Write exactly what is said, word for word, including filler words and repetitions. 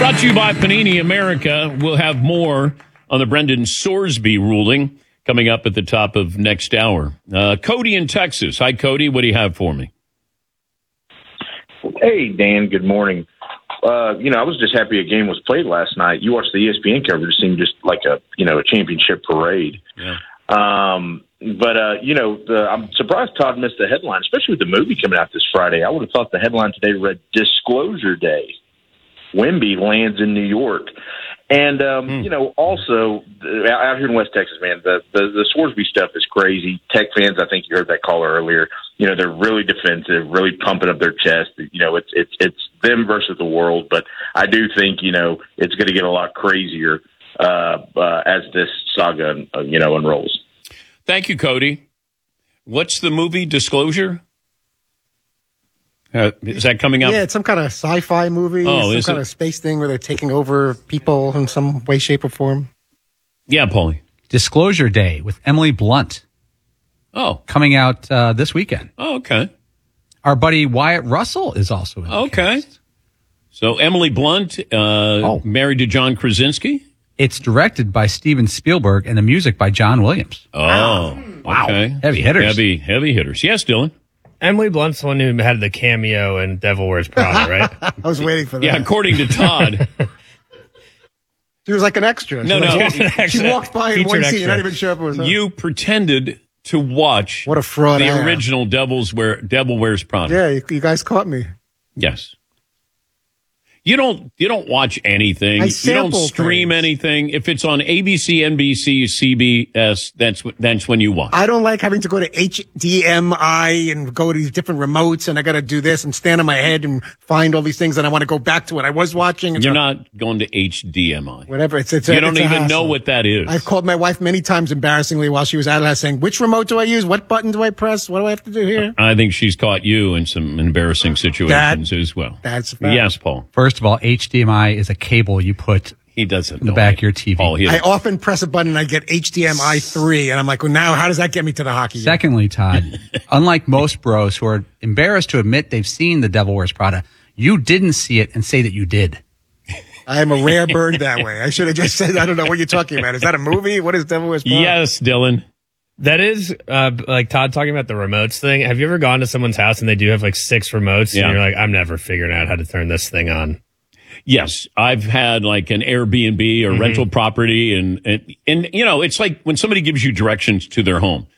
Brought to you by Panini America. We'll have more on the Brendan Sorsby ruling coming up at the top of next hour. Uh, Cody in Texas. Hi, Cody. What do you have for me? Hey, Dan. Good morning. Uh, you know, I was just happy a game was played last night. You watched the E S P N coverage. It seemed just like a, you know, a championship parade. Yeah. Um, but, uh, you know, the, I'm surprised Todd missed the headline, especially with the movie coming out this Friday. I would have thought the headline today read Disclosure Day. Wemby lands in New York. And, um, mm. you know, also uh, out here in West Texas, man, the, the, the Swarsby stuff is crazy. Tech fans, I think you heard that caller earlier, you know, they're really defensive, really pumping up their chest. You know, it's, it's, it's them versus the world. But I do think, you know, it's going to get a lot crazier uh, uh, as this saga, uh, you know, unrolls. Thank you, Cody. What's the movie Disclosure? Uh, is that coming out? Yeah, it's some kind of sci-fi movie. Oh, some is kind it? of space thing where they're taking over people in some way, shape, or form. Yeah, Paulie. Disclosure Day with Emily Blunt. Oh. Coming out uh, this weekend. Oh, okay. Our buddy Wyatt Russell is also in the Okay. cast. So Emily Blunt, uh, Oh. married to John Krasinski? It's directed by Steven Spielberg and the music by John Williams. Oh, Wow. okay. Heavy hitters. Heavy, heavy hitters. Yes, Dylan. Emily Blunt's the one who had the cameo in Devil Wears Prada, right? I was waiting for that. Yeah, according to Todd. She was like an extra. No, she no. was walk- She walked by in Featured one scene. extra. You're not even sure if it was her. You pretended to watch What a fraud the I am. original Devil's Wear, Devil Wears Prada. Yeah, you, you guys caught me. Yes. You don't you don't watch anything. I You don't sample stream things. anything. If it's on A B C, N B C, C B S, that's wh- that's when you watch. I don't like having to go to H D M I and go to these different remotes, and I got to do this and stand on my head and find all these things, and I want to go back to what I was watching. And You're so- not going to H D M I. Whatever. It's, it's You a, don't it's a even know hassle. what that is. I've called my wife many times embarrassingly while she was out of that saying, which remote do I use? What button do I press? What do I have to do here? I think she's caught you in some embarrassing situations as well. That's a fact. Yes, Paul. First of all, H D M I is a cable you put He doesn't in the know back it. of your T V. Paul, he I often press a button and I get H D M I three, and I'm like, well, now how does that get me to the hockey game? Secondly, Todd, unlike most bros who are embarrassed to admit they've seen The Devil Wears Prada, you didn't see it and say that you did. I am a rare bird that way. I should have just said, I don't know what you're talking about. Is that a movie? What is Devil Wears Prada? Yes, Dylan. That is, uh, like Todd talking about the remotes thing. Have you ever gone to someone's house and they do have like six remotes Yeah. and you're like, I'm never figuring out how to turn this thing on? Yes, I've had like an Airbnb or Mm-hmm. rental property, and, and and you know, it's like when somebody gives you directions to their home.